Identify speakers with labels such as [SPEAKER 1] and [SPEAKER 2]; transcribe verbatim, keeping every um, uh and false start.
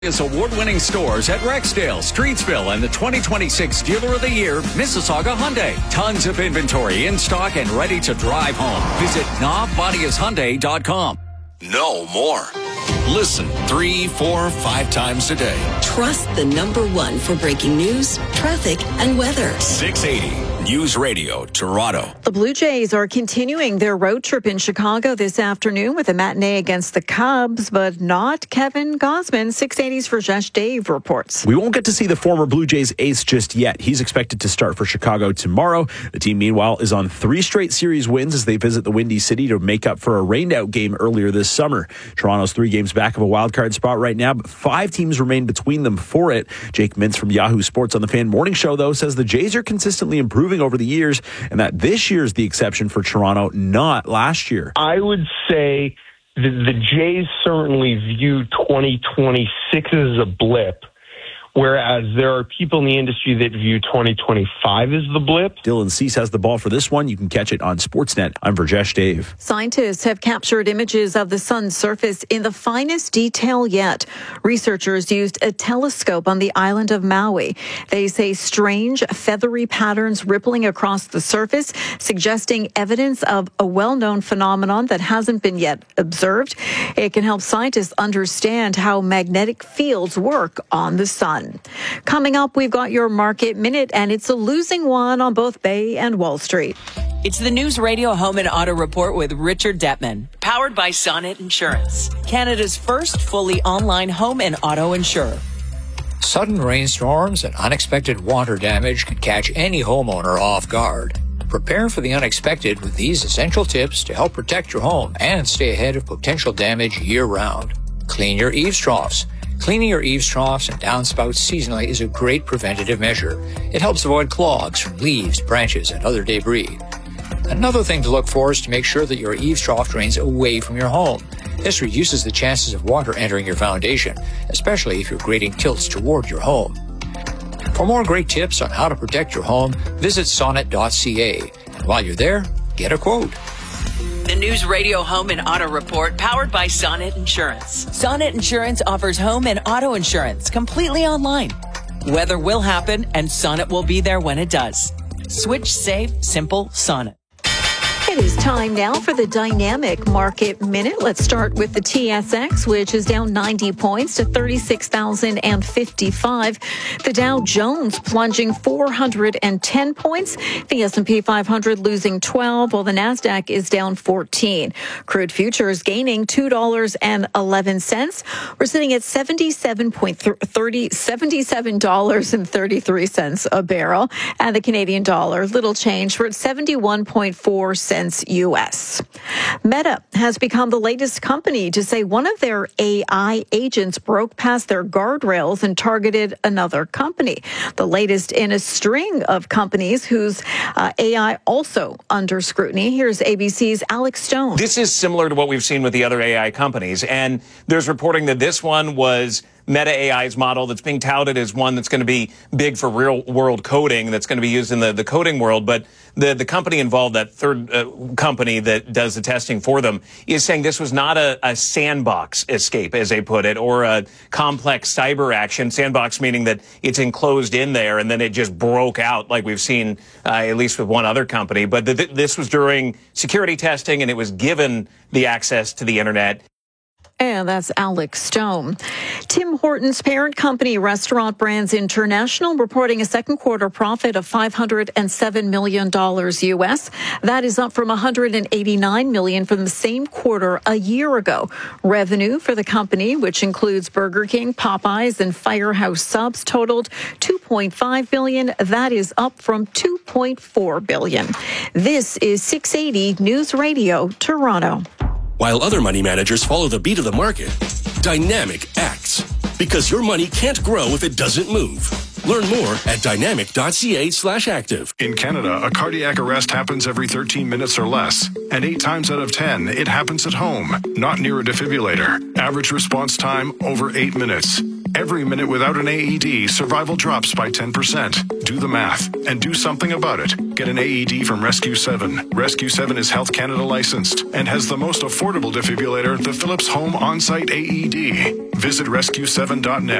[SPEAKER 1] Is award-winning stores at Rexdale, Streetsville, and the twenty twenty-six Dealer of the Year, Mississauga Hyundai. Tons of inventory in stock and ready to drive home. Visit Navvadius Hyundai dot com.
[SPEAKER 2] Know more. Listen three, four, five times a day.
[SPEAKER 3] Trust the number one for breaking news, traffic, and weather.
[SPEAKER 2] six eighty News Radio, Toronto.
[SPEAKER 4] The Blue Jays are continuing their road trip in Chicago this afternoon with a matinee against the Cubs, but not Kevin Gausman. six eighty's Rajesh Dave reports.
[SPEAKER 5] We won't get to see the former Blue Jays ace just yet. He's expected to start for Chicago tomorrow. The team, meanwhile, is on three straight series wins as they visit the Windy City to make up for a rained-out game earlier this summer. Toronto's three games back of a wild-card spot right now, but five teams remain between them for it. Jake Mintz from Yahoo Sports on the Fan Morning Show, though, says the Jays are consistently improving over the years and that this year's the exception for Toronto, not last year.
[SPEAKER 6] I would say the, the Jays certainly view twenty twenty-six as a blip, whereas there are people in the industry that view twenty twenty-five as the blip.
[SPEAKER 5] Dylan Cease has the ball for this one. You can catch it on Sportsnet. I'm Rajesh Dave.
[SPEAKER 4] Scientists have captured images of the sun's surface in the finest detail yet. Researchers used a telescope on the island of Maui. They say strange, feathery patterns rippling across the surface, suggesting evidence of a well-known phenomenon that hasn't been yet observed. It can help scientists understand how magnetic fields work on the sun. Coming up, we've got your Market Minute, and it's a losing one on both Bay and Wall Street.
[SPEAKER 7] It's the News Radio Home and Auto Report with Richard Detman, powered by Sonnet Insurance, Canada's first fully online home and auto insurer.
[SPEAKER 8] Sudden rainstorms and unexpected water damage can catch any homeowner off guard. Prepare for the unexpected with these essential tips to help protect your home and stay ahead of potential damage year-round. Clean your eaves troughs. Cleaning your eaves troughs and downspouts seasonally is a great preventative measure. It helps avoid clogs from leaves, branches, and other debris. Another thing to look for is to make sure that your eaves trough drains away from your home. This reduces the chances of water entering your foundation, especially if your grading tilts toward your home. For more great tips on how to protect your home, visit sonnet dot c a. And while you're there, get a quote.
[SPEAKER 7] The News Radio Home and Auto Report, powered by Sonnet Insurance. Sonnet Insurance offers home and auto insurance completely online. Weather will happen, and Sonnet will be there when it does. Switch, save, simple, Sonnet.
[SPEAKER 4] It is time now for the Dynamic Market Minute. Let's start with the T S X, which is down ninety points to thirty-six thousand fifty-five. The Dow Jones plunging four hundred ten points. The S and P five hundred losing twelve, while the NASDAQ is down fourteen. Crude futures gaining two dollars and eleven cents. We're sitting at seventy-seven dollars and thirty-three cents a barrel. And the Canadian dollar, little change. We're at seventy-one point four cents U S. Meta has become the latest company to say one of their A I agents broke past their guardrails and targeted another company. The latest in a string of companies whose uh, A I also under scrutiny. Here's A B C's Alex Stone.
[SPEAKER 9] This is similar to what we've seen with the other A I companies, and there's reporting that this one was Meta A I's model that's being touted as one that's going to be big for real-world coding, that's going to be used in the, the coding world. But the, the company involved, that third uh, company that does the testing for them, is saying this was not a, a sandbox escape, as they put it, or a complex cyber action. Sandbox meaning that it's enclosed in there and then it just broke out like we've seen uh, at least with one other company. But th- this was during security testing, and it was given the access to the internet.
[SPEAKER 4] And that's Alex Stone. Tim Hortons parent company Restaurant Brands International reporting a second quarter profit of five hundred seven million dollars U S. That is up from one hundred eighty-nine million dollars from the same quarter a year ago. Revenue for the company, which includes Burger King, Popeyes, and Firehouse Subs, totaled two point five billion dollars. That is up from two point four billion dollars. This is six eighty News Radio, Toronto.
[SPEAKER 2] While other money managers follow the beat of the market, Dynamic acts. Because your money can't grow if it doesn't move. Learn more at dynamic dot c a slash active.
[SPEAKER 10] In Canada, a cardiac arrest happens every thirteen minutes or less. And eight times out of ten, it happens at home, not near a defibrillator. Average response time, over eight minutes. Every minute without an A E D, survival drops by ten percent. Do the math and do something about it. Get an A E D from Rescue seven. Rescue seven is Health Canada licensed and has the most affordable defibrillator, the Philips Home On-Site A E D. Visit rescue seven dot net.